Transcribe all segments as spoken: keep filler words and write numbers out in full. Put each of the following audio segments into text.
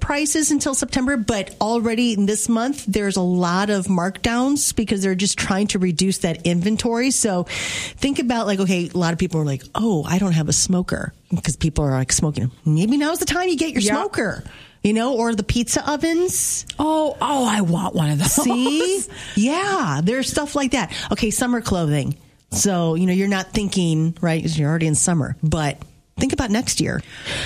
prices until September, but already in this month, there's a lot of markdowns because they're just trying to reduce that inventory. So think about like, okay, a lot of people are like, oh, I don't have a smoker because people are like smoking. Maybe now's the time you get your yep. smoker. You know, or the pizza ovens. Oh, oh, I want one of those. See? Yeah, there's stuff like that. Okay, summer clothing. So, you know, you're not thinking, right, because you're already in summer, but think about next year.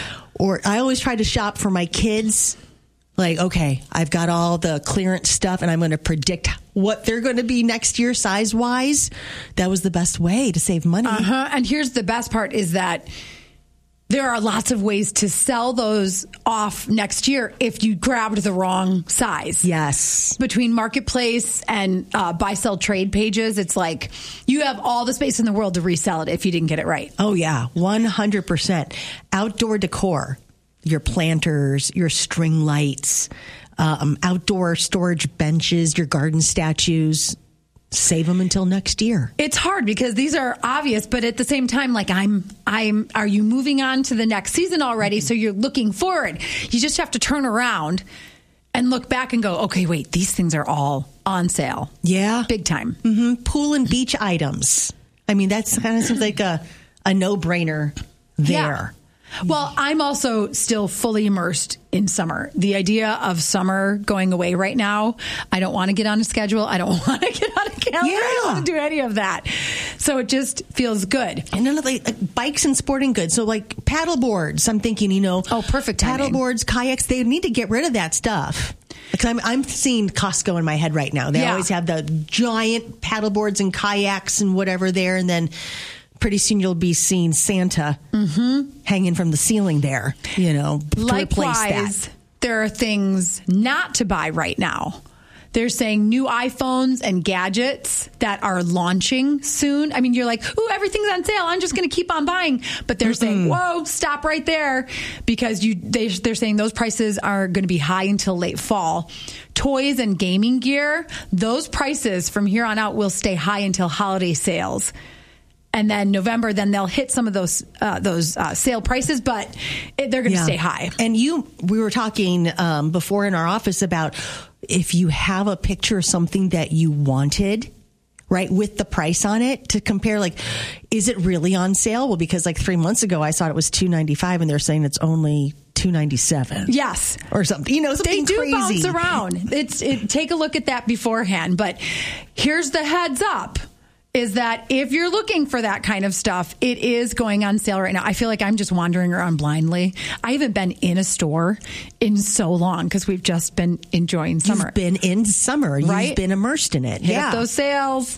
Or I always try to shop for my kids. Like, okay, I've got all the clearance stuff and I'm going to predict what they're going to be next year size-wise. That was the best way to save money. Uh-huh. And here's the best part is that there are lots of ways to sell those off next year if you grabbed the wrong size. Yes. Between Marketplace and uh, buy, sell, trade pages, it's like you have all the space in the world to resell it if you didn't get it right. Oh, yeah. one hundred percent. Outdoor decor, your planters, your string lights, um, outdoor storage benches, your garden statues. Save them until next year. It's hard because these are obvious, but at the same time, like I'm, I'm, are you moving on to the next season already? So you're looking forward. You just have to turn around and look back and go, okay, wait, these things are all on sale. Yeah. Big time. Mm-hmm. Pool and beach items. I mean, that's kind of seems like a, a no-brainer there. Yeah. Well, I'm also still fully immersed in summer. The idea of summer going away right now, I don't want to get on a schedule. I don't want to get on a calendar. Yeah. I don't want to do any of that. So it just feels good. And then like, like bikes and sporting goods. So like paddle boards, I'm thinking, you know. Oh, perfect timing. Paddle boards, kayaks, they need to get rid of that stuff. Because I'm, I'm seeing Costco in my head right now. They Yeah. always have the giant paddle boards and kayaks and whatever there. And then pretty soon you'll be seeing Santa mm-hmm. hanging from the ceiling there, you know, to replace Likewise, that. There are things not to buy right now. They're saying new iPhones and gadgets that are launching soon. I mean, you're like, ooh, everything's on sale. I'm just going to keep on buying. But they're Mm-mm. saying, whoa, stop right there. Because you, they, they're saying those prices are going to be high until late fall. Toys and gaming gear, those prices from here on out will stay high until holiday sales. And then November, then they'll hit some of those uh, those uh, sale prices, but it, they're going to yeah. stay high. And you, we were talking um, before in our office about if you have a picture of something that you wanted, right, with the price on it to compare, like, is it really on sale? Well, because like three months ago, I saw it was two ninety-five, and they're saying it's only two ninety-seven. Yes, or something. You know, something they do crazy. Bounce around. It's it, take a look at that beforehand. But here's the heads up. Is that if you're looking for that kind of stuff, it is going on sale right now. I feel like I'm just wandering around blindly. I haven't been in a store in so long because we've just been enjoying summer. You've been in summer. Right? You've been immersed in it. Hit yeah. up those sales.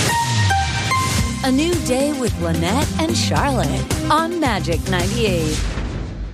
A new day with Lynette and Charlotte on Magic ninety-eight.